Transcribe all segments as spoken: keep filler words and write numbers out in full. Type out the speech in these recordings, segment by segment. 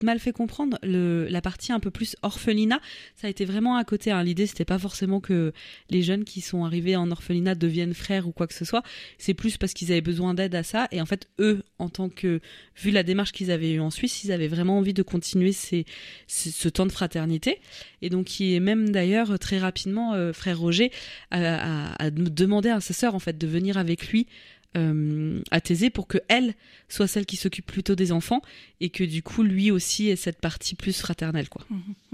mal fait comprendre. Le, la partie un peu plus orphelinat, ça a été vraiment à côté. Hein. L'idée, c'était pas forcément que les jeunes qui sont arrivés en orphelinat deviennent frères ou quoi que ce soit. C'est plus parce qu'ils avaient besoin d'aide à ça. Et en fait, eux, en tant que, vu la démarche qu'ils avaient eue en Suisse, ils avaient vraiment envie de continuer ces, ces, ce temps de fraternité. Et donc, qui est même d'ailleurs très rapidement, euh, frère Roger a, a, a demandé à sa sœur en fait de venir avec lui. Euh, à Thésée pour que elle soit celle qui s'occupe plutôt des enfants et que du coup lui aussi ait cette partie plus fraternelle quoi.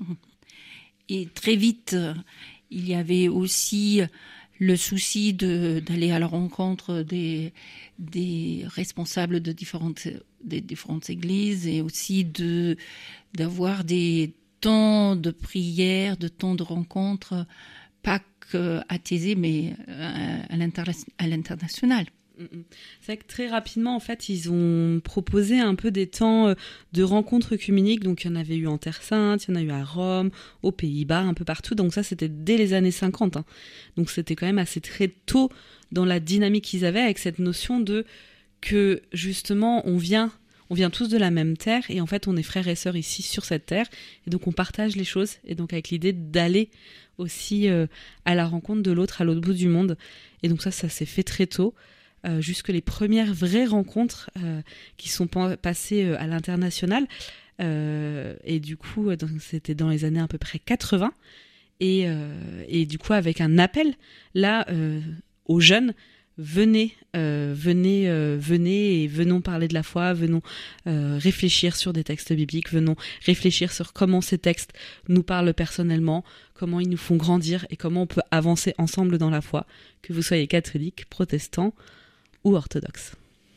Et très vite il y avait aussi le souci de, d'aller à la rencontre des, des responsables de différentes, des différentes églises et aussi de, d'avoir des temps de prière, de temps de rencontre, pas qu'à Thésée mais à, l'interna- à l'international. C'est vrai que très rapidement, en fait, ils ont proposé un peu des temps de rencontres œcuméniques. Donc, il y en avait eu en Terre Sainte, il y en a eu à Rome, aux Pays-Bas, un peu partout. Donc, ça, c'était dès les années cinquante. Hein. Donc, c'était quand même assez très tôt dans la dynamique qu'ils avaient avec cette notion de que, justement, on vient, on vient tous de la même terre et en fait, on est frères et sœurs ici sur cette terre. Et donc, on partage les choses. Et donc, avec l'idée d'aller aussi euh, à la rencontre de l'autre à l'autre bout du monde. Et donc, ça, ça s'est fait très tôt. Euh, jusque les premières vraies rencontres euh, qui sont pa- passées euh, à l'international. Euh, et du coup, donc, c'était dans les années à peu près quatre-vingts. Et, euh, et du coup, avec un appel, là, euh, aux jeunes, venez, euh, venez, euh, venez et venons parler de la foi, venons euh, réfléchir sur des textes bibliques, venons réfléchir sur comment ces textes nous parlent personnellement, comment ils nous font grandir et comment on peut avancer ensemble dans la foi, que vous soyez catholique, protestant, ou orthodoxe.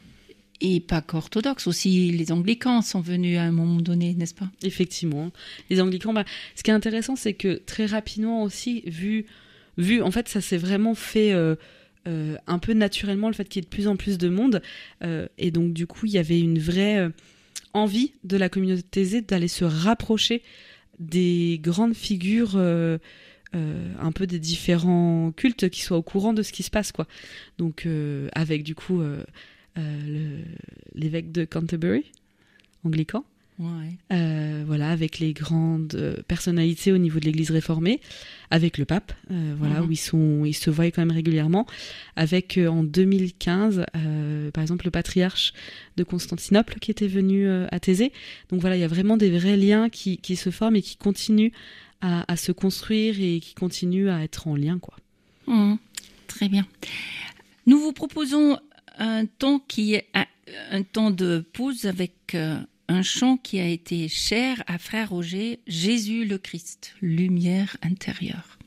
Et pas qu'orthodoxe, aussi les anglicans sont venus à un moment donné, n'est-ce pas ? Effectivement. Les anglicans, bah, ce qui est intéressant, c'est que très rapidement aussi, vu, vu en fait, ça s'est vraiment fait euh, euh, un peu naturellement, le fait qu'il y ait de plus en plus de monde. Euh, et donc, du coup, il y avait une vraie euh, envie de la communauté thésée d'aller se rapprocher des grandes figures euh, Euh, un peu des différents cultes qui soient au courant de ce qui se passe quoi. Donc euh, avec du coup euh, euh, le, l'évêque de Canterbury anglican ouais. euh, voilà avec les grandes personnalités au niveau de l'église réformée, avec le pape euh, voilà mm-hmm. où ils sont ils se voient quand même régulièrement, avec euh, en deux mille quinze euh, par exemple le patriarche de Constantinople qui était venu euh, à Thésée. Donc voilà, il y a vraiment des vrais liens qui qui se forment et qui continuent À, à se construire et qui continue à être en lien, quoi. Mmh, très bien. Nous vous proposons un temps qui est un, un temps de pause avec euh, un chant qui a été cher à Frère Roger, Jésus le Christ, lumière intérieure.